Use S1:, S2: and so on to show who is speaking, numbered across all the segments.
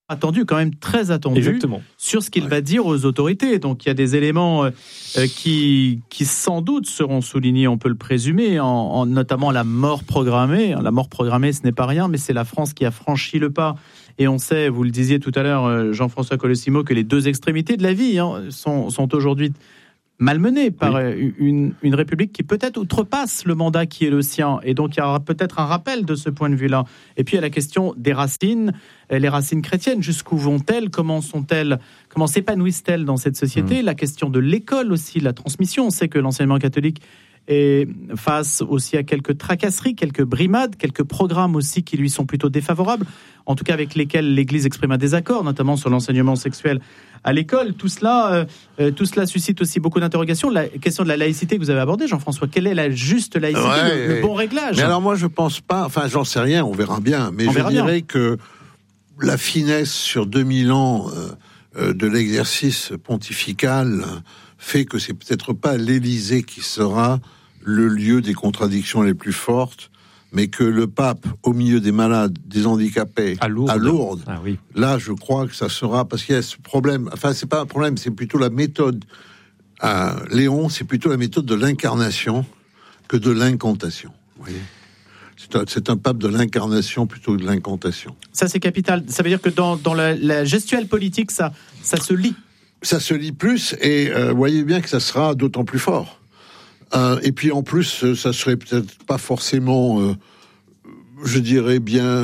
S1: attendu, quand même très attendu.
S2: Exactement.
S1: Sur ce qu'il va dire aux autorités. Donc il y a des éléments qui sans doute seront soulignés, on peut le présumer, en notamment la mort programmée. La mort programmée, ce n'est pas rien, mais c'est la France qui a franchi le pas. Et on sait, vous le disiez tout à l'heure, Jean-François Colosimo, que les deux extrémités de la vie sont aujourd'hui malmenée par une République qui peut-être outrepasse le mandat qui est le sien. Et donc, il y aura peut-être un rappel de ce point de vue-là. Et puis, il y a la question des racines, les racines chrétiennes. Jusqu'où vont-elles ? Comment s'épanouissent-elles dans cette société ? La question de l'école aussi, la transmission. On sait que l'enseignement catholique est face aussi à quelques tracasseries, quelques brimades, quelques programmes aussi qui lui sont plutôt défavorables, en tout cas avec lesquels l'Église exprime un désaccord, notamment sur l'enseignement sexuel à l'école. Tout cela suscite aussi beaucoup d'interrogations. La question de la laïcité que vous avez abordée, Jean-François, quelle est la juste laïcité, le bon réglage ?
S3: Mais alors moi je pense pas, enfin j'en sais rien, on verra bien, mais je dirais que la finesse sur 2000 ans de l'exercice pontifical fait que c'est peut-être pas l'Élysée qui sera le lieu des contradictions les plus fortes, mais que le pape, au milieu des malades, des handicapés, à Lourdes, là, je crois que ça sera, parce qu'il y a ce problème, enfin, c'est pas un problème, c'est plutôt la méthode, Léon, c'est plutôt la méthode de l'incarnation que de l'incantation, vous voyez. C'est un pape de l'incarnation plutôt que de l'incantation.
S1: Ça, c'est capital. Ça veut dire que dans la gestuelle politique, ça se lie.
S3: Ça se lit plus, et voyez bien que ça sera d'autant plus fort. Et puis en plus, ça serait peut-être pas forcément, je dirais bien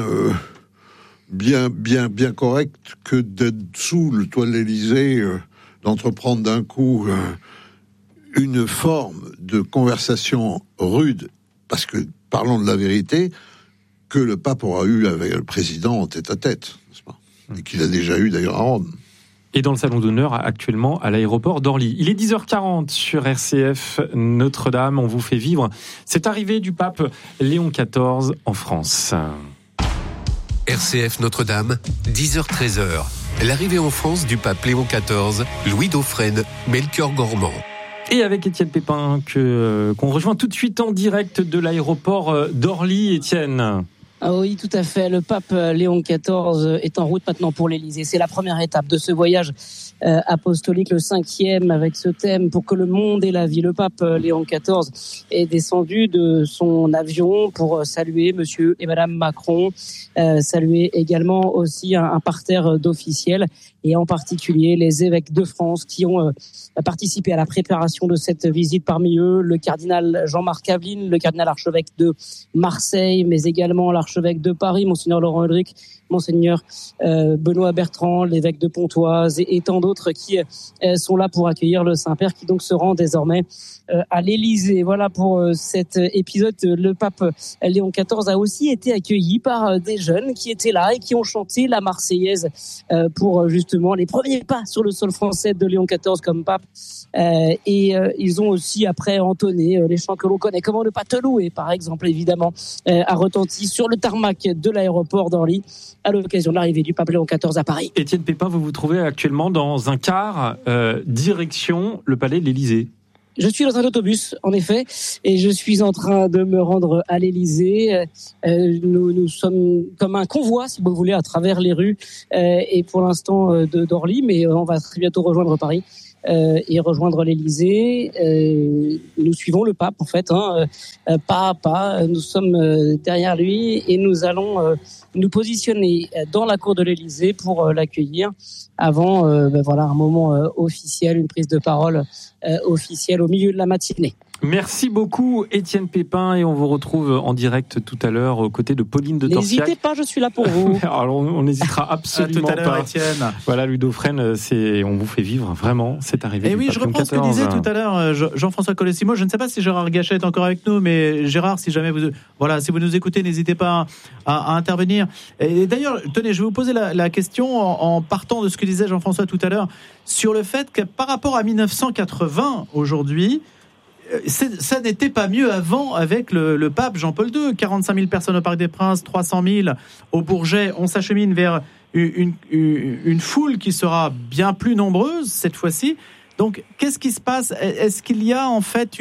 S3: correct que d'être sous le toit de l'Élysée, d'entreprendre d'un coup une forme de conversation rude, parce que parlons de la vérité, que le pape aura eu avec le président en tête-à-tête, n'est-ce pas ? Et qu'il a déjà eu d'ailleurs à Rome.
S2: Et dans le salon d'honneur actuellement à l'aéroport d'Orly. Il est 10h40 sur RCF Notre-Dame. On vous fait vivre cette arrivée du pape Léon XIV en France.
S4: RCF Notre-Dame, 10h-13h. L'arrivée en France du pape Léon XIV, Louis Dauphren, Melchior Gormand.
S2: Et avec Étienne Pépin qu'on rejoint tout de suite en direct de l'aéroport d'Orly. Étienne.
S5: Ah oui, tout à fait. Le pape Léon XIV est en route maintenant pour l'Élysée. C'est la première étape de ce voyage apostolique, le 5e, avec ce thème pour que le monde ait la vie. Le pape Léon XIV est descendu de son avion pour saluer monsieur et madame Macron, saluer également aussi un parterre d'officiels et en particulier les évêques de France qui ont participé à la préparation de cette visite. Parmi eux, le cardinal Jean-Marc Aveline, le cardinal archevêque de Marseille, mais également l'archevêque de Paris, monseigneur Laurent Ulrich, monseigneur Benoît Bertrand, l'évêque de Pontoise et tant d'autres qui sont là pour accueillir le Saint-Père qui donc se rend désormais à l'Élysée. Voilà pour cet épisode. Le pape Léon XIV a aussi été accueilli par des jeunes qui étaient là et qui ont chanté la Marseillaise pour justement les premiers pas sur le sol français de Léon XIV comme pape. Et ils ont aussi après entonné les chants que l'on connaît. Comment ne pas te louer, par exemple, évidemment, a retenti sur le tarmac de l'aéroport d'Orly à l'occasion de l'arrivée du pape Léon XIV à Paris.
S2: Étienne Pépin, vous vous trouvez actuellement dans un car direction le palais de l'Élysée.
S5: Je suis dans un autobus, en effet, et je suis en train de me rendre à l'Élysée. Nous sommes comme un convoi, si vous voulez, à travers les rues, et pour l'instant d'Orly, mais on va très bientôt rejoindre Paris. Et rejoindre l'Élysée. Nous suivons le pape, en fait, pas à pas. Nous sommes derrière lui et nous allons nous positionner dans la cour de l'Élysée pour l'accueillir avant un moment officiel, une prise de parole officielle au milieu de la matinée.
S2: Merci beaucoup Étienne Pépin et on vous retrouve en direct tout à l'heure aux côtés de Pauline de Torsiac.
S5: N'hésitez pas, je suis là pour vous.
S2: Alors on n'hésitera absolument
S1: à tout à l'heure,
S2: pas.
S1: Étienne.
S2: Voilà, Louis Dauphren, on vous fait vivre vraiment cette arrivée.
S1: Et oui, je reprends ce que disait tout à l'heure Jean-François Colosimo. Je ne sais pas si Gérard Gachet est encore avec nous, mais Gérard, si jamais si vous nous écoutez, n'hésitez pas à intervenir. Et d'ailleurs, tenez, je vais vous poser la question en partant de ce que disait Jean-François tout à l'heure sur le fait que par rapport à 1980 aujourd'hui, ça n'était pas mieux avant avec le pape Jean-Paul II. 45 000 personnes au Parc des Princes, 300 000 au Bourget. On s'achemine vers une foule qui sera bien plus nombreuse cette fois-ci. Donc, qu'est-ce qui se passe ? Est-ce qu'il y a en fait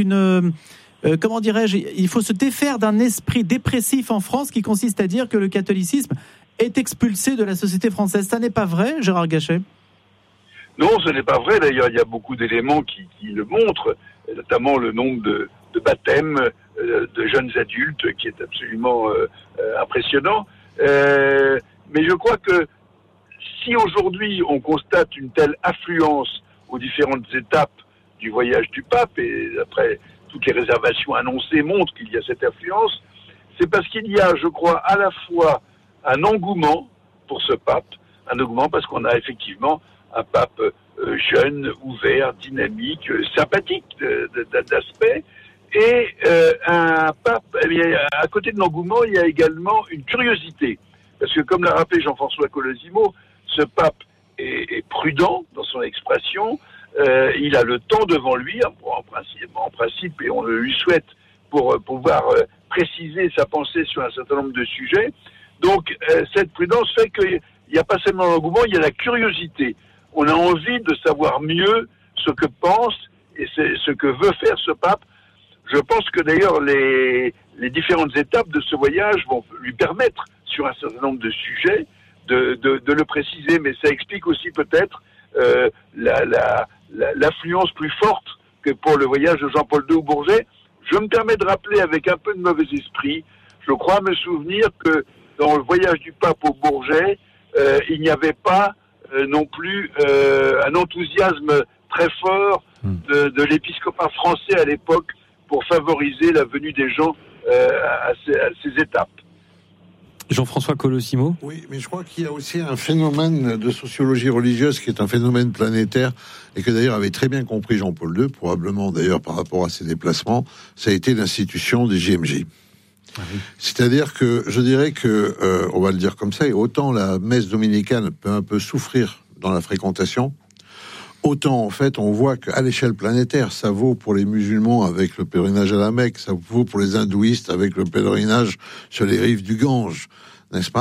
S1: il faut se défaire d'un esprit dépressif en France qui consiste à dire que le catholicisme est expulsé de la société française. Ça n'est pas vrai, Gérard Gachet ?
S6: Non, ce n'est pas vrai. D'ailleurs, il y a beaucoup d'éléments qui le montrent, notamment le nombre de baptêmes de jeunes adultes qui est absolument impressionnant. Mais je crois que si aujourd'hui on constate une telle affluence aux différentes étapes du voyage du pape, et après toutes les réservations annoncées montrent qu'il y a cette affluence, c'est parce qu'il y a, je crois, à la fois un engouement pour ce pape, un engouement parce qu'on a effectivement un pape jeune, ouvert, dynamique, sympathique d'aspect, et un pape, à côté de l'engouement, il y a également une curiosité. Parce que comme l'a rappelé Jean-François Colosimo, ce pape est prudent dans son expression, il a le temps devant lui, en principe, et on le lui souhaite, pour pouvoir préciser sa pensée sur un certain nombre de sujets. Donc cette prudence fait qu'il n'y a pas seulement l'engouement, il y a la curiosité. On a envie de savoir mieux ce que pense et ce que veut faire ce pape. Je pense que d'ailleurs les différentes étapes de ce voyage vont lui permettre, sur un certain nombre de sujets, de le préciser. Mais ça explique aussi peut-être l'affluence plus forte que pour le voyage de Jean-Paul II au Bourget. Je me permets de rappeler avec un peu de mauvais esprit, je crois me souvenir que dans le voyage du pape au Bourget, il n'y avait pas non plus un enthousiasme très fort de l'épiscopat français à l'époque pour favoriser la venue des gens à ces étapes.
S2: Jean-François Colosimo ?
S3: Oui, mais je crois qu'il y a aussi un phénomène de sociologie religieuse qui est un phénomène planétaire et que d'ailleurs avait très bien compris Jean-Paul II, probablement d'ailleurs par rapport à ses déplacements, ça a été l'institution des JMJ. Ah oui. C'est-à-dire que je dirais que, on va le dire comme ça, et autant la messe dominicale peut un peu souffrir dans la fréquentation, autant en fait on voit qu'à l'échelle planétaire, ça vaut pour les musulmans avec le pèlerinage à la Mecque, ça vaut pour les hindouistes avec le pèlerinage sur les rives du Gange, n'est-ce pas ?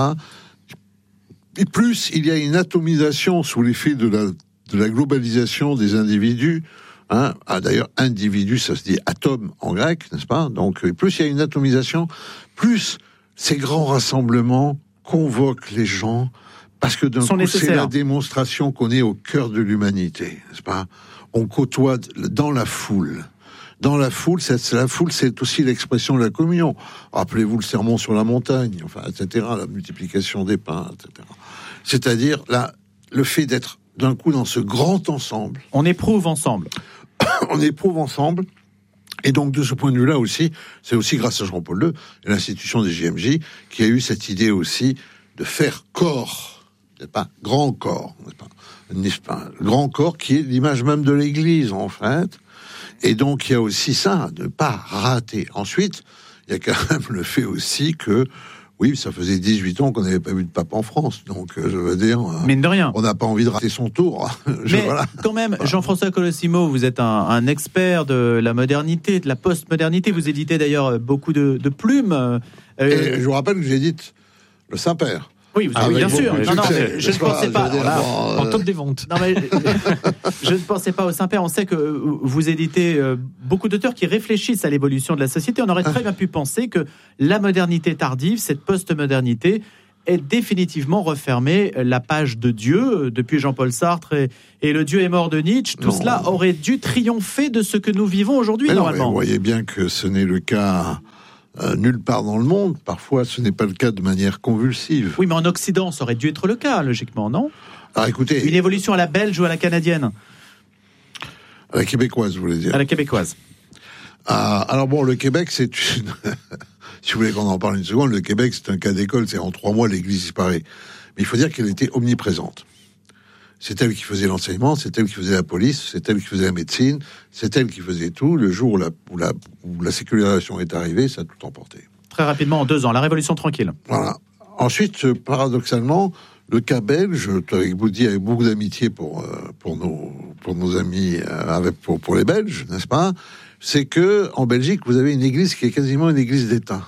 S3: Et plus il y a une atomisation sous l'effet de la globalisation des individus, hein, d'ailleurs individu ça se dit atome en grec, n'est-ce pas ? Donc plus il y a une atomisation, plus ces grands rassemblements convoquent les gens, parce que d'un coup, c'est la démonstration qu'on est au cœur de l'humanité, n'est-ce pas ? On côtoie dans la foule. Dans la foule, c'est aussi l'expression de la communion. Rappelez-vous le sermon sur la montagne, enfin, etc., la multiplication des pains, etc. C'est-à-dire, là, le fait d'être d'un coup dans ce grand ensemble.
S1: On éprouve ensemble.
S3: On éprouve ensemble. Et donc, de ce point de vue-là aussi, c'est aussi grâce à Jean-Paul II et l'institution des JMJ qui a eu cette idée aussi de faire corps. C'est pas grand corps, n'est-ce pas, grand corps qui est l'image même de l'Église en fait, et donc il y a aussi ça, de pas rater. Ensuite, il y a quand même le fait aussi que, oui, ça faisait 18 ans qu'on n'avait pas vu de pape en France, donc je veux dire,
S1: mine de rien,
S3: on n'a pas envie de rater son tour.
S1: Mais quand même, Jean-François Colosimo, vous êtes un expert de la modernité, de la post-modernité, vous éditez d'ailleurs beaucoup de plumes.
S3: Et je vous rappelle que j'édite le Saint-Père.
S1: Oui, bien sûr. Non, je ne pensais pas.
S2: En top des ventes.
S1: Non, mais je ne pensais pas au Saint-Père. On sait que vous éditez beaucoup d'auteurs qui réfléchissent à l'évolution de la société. On aurait très bien pu penser que la modernité tardive, cette post-modernité, est définitivement refermée la page de Dieu depuis Jean-Paul Sartre et le Dieu est mort de Nietzsche. Tout cela aurait dû triompher de ce que nous vivons aujourd'hui, normalement.
S3: Vous voyez bien que ce n'est le cas nulle part dans le monde. Parfois, ce n'est pas le cas de manière convulsive.
S1: Oui, mais en Occident, ça aurait dû être le cas, logiquement, non ?
S3: Alors, écoutez...
S1: Une évolution à la belge ou à la canadienne ?
S3: À la québécoise, vous voulez dire ?
S1: À la québécoise.
S3: Alors bon, le Québec, c'est une... Si vous voulez qu'on en parle une seconde, le Québec, c'est un cas d'école. C'est en 3 mois, l'Église disparaît. Mais il faut dire qu'elle était omniprésente. C'est elle qui faisait l'enseignement, c'est elle qui faisait la police, c'est elle qui faisait la médecine, c'est elle qui faisait tout. Le jour où la sécularisation est arrivée, ça a tout emporté.
S1: Très rapidement, en 2 ans, la Révolution tranquille.
S3: Voilà. Ensuite, paradoxalement, le cas belge, avec beaucoup d'amitié pour nos amis, pour les Belges, n'est-ce pas ? C'est que en Belgique, vous avez une église qui est quasiment une église d'État.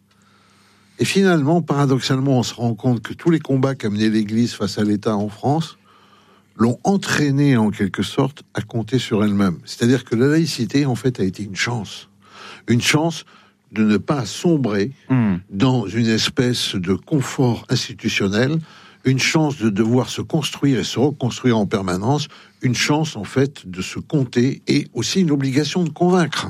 S3: Et finalement, paradoxalement, on se rend compte que tous les combats qu'a mené l'église face à l'État en France l'ont entraînée en quelque sorte à compter sur elle-même. C'est-à-dire que la laïcité, en fait, a été une chance de ne pas sombrer dans une espèce de confort institutionnel, une chance de devoir se construire et se reconstruire en permanence, une chance en fait de se compter et aussi une obligation de convaincre.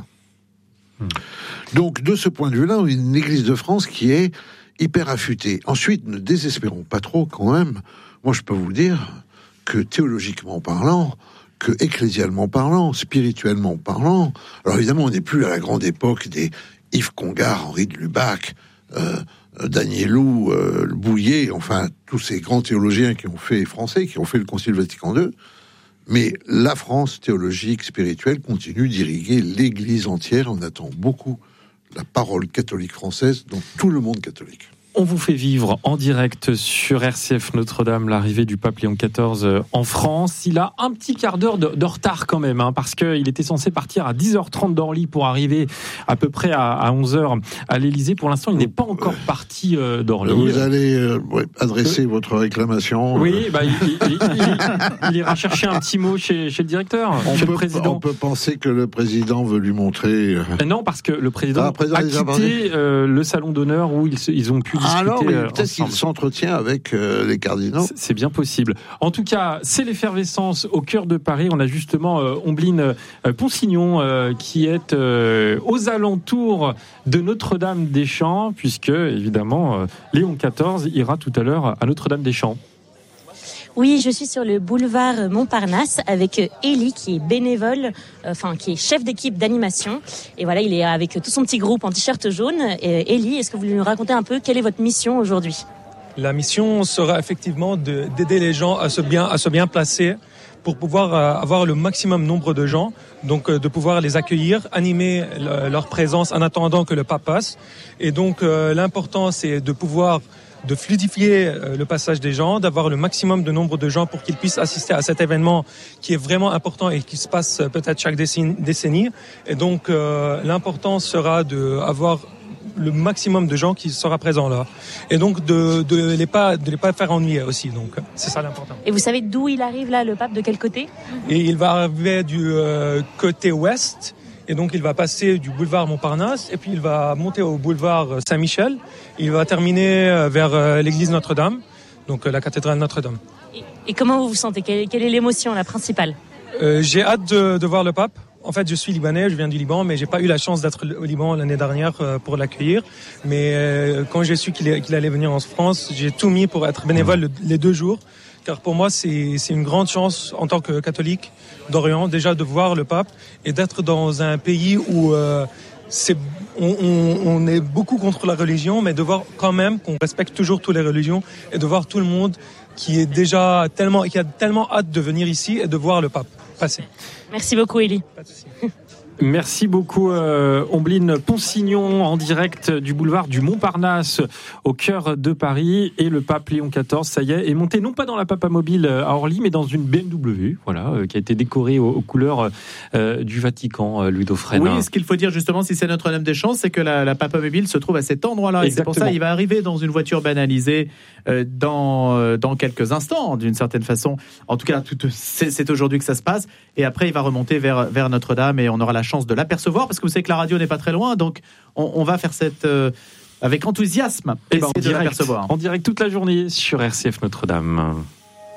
S3: Donc de ce point de vue-là, on a une Église de France qui est hyper affûtée. Ensuite, ne désespérons pas trop quand même. Moi je peux vous dire que théologiquement parlant, que ecclésialement parlant, spirituellement parlant, alors évidemment on n'est plus à la grande époque des Yves Congar, Henri de Lubac, Danielou, Bouillet, enfin tous ces grands théologiens qui ont fait le Concile Vatican II, mais la France théologique, spirituelle continue d'irriguer l'Église entière. On attend beaucoup la parole catholique française dans tout le monde catholique.
S2: On vous fait vivre en direct sur RCF Notre-Dame l'arrivée du pape Léon XIV en France. Il a un petit quart d'heure de retard quand même, parce qu'il était censé partir à 10h30 d'Orly pour arriver à peu près à 11h à l'Élysée. Pour l'instant, il n'est pas encore parti d'Orly.
S3: Vous allez adresser votre réclamation.
S2: Oui, il ira chercher un petit mot chez le directeur, chez le président.
S3: On peut penser que le président veut lui montrer...
S2: Non, parce que le président a quitté le salon d'honneur où ils ont pu discuter.
S3: Alors, oui, peut-être qu'il s'entretient avec les cardinaux.
S2: C'est bien possible. En tout cas, c'est l'effervescence au cœur de Paris. On a justement Ombline Ponsignon qui est aux alentours de Notre-Dame-des-Champs, puisque, évidemment, Léon XIV ira tout à l'heure à Notre-Dame-des-Champs.
S7: Oui, je suis sur le boulevard Montparnasse avec Élie qui est bénévole, qui est chef d'équipe d'animation. Et voilà, il est avec tout son petit groupe en t-shirt jaune. Élie, est-ce que vous voulez nous raconter un peu quelle est votre mission aujourd'hui ?
S8: La mission sera effectivement d'aider les gens à se bien placer pour pouvoir avoir le maximum nombre de gens, donc de pouvoir les accueillir, animer leur présence en attendant que le pape passe. Et donc l'important, c'est de fluidifier le passage des gens, d'avoir le maximum de nombre de gens pour qu'ils puissent assister à cet événement qui est vraiment important et qui se passe peut-être chaque décennie. Et donc l'important sera d'avoir le maximum de gens qui sera présent là. Et donc de les pas faire ennuyer aussi. Donc c'est ça l'important.
S7: Et vous savez d'où il arrive là, le pape, de quel côté ?
S8: Et il va arriver du côté ouest. Et donc, il va passer du boulevard Montparnasse et puis il va monter au boulevard Saint-Michel. Il va terminer vers l'église Notre-Dame, donc la cathédrale Notre-Dame.
S7: Et comment vous vous sentez ? Quelle est l'émotion, la principale ?
S8: J'ai hâte de voir le pape. En fait, je suis libanais, je viens du Liban, mais j'ai pas eu la chance d'être au Liban l'année dernière pour l'accueillir. Mais quand j'ai su qu'il allait venir en France, j'ai tout mis pour être bénévole les 2 jours. Car pour moi, c'est une grande chance en tant que catholique d'Orient, déjà de voir le pape et d'être dans un pays où on est beaucoup contre la religion, mais de voir quand même qu'on respecte toujours toutes les religions et de voir tout le monde qui a tellement hâte de venir ici et de voir le pape passer.
S7: Merci beaucoup, Élie.
S8: Pas de souci.
S2: Merci beaucoup Ombline Ponsignon en direct du boulevard du Montparnasse au cœur de Paris. Et le pape Léon XIV, ça y est monté non pas dans la Papamobile à Orly, mais dans une BMW, qui a été décorée aux couleurs du Vatican, Louis Dauphren.
S1: Oui, ce qu'il faut dire justement, si c'est Notre-Dame-des-Champs, c'est que la Papamobile se trouve à cet endroit-là. Et c'est pour ça qu'il va arriver dans une voiture banalisée dans quelques instants, d'une certaine façon. En tout cas, c'est aujourd'hui que ça se passe. Et après, il va remonter vers Notre-Dame et on aura la chance de l'apercevoir, parce que vous savez que la radio n'est pas très loin, donc on va faire avec enthousiasme essayer de l'apercevoir.
S2: En direct toute la journée sur RCF Notre-Dame.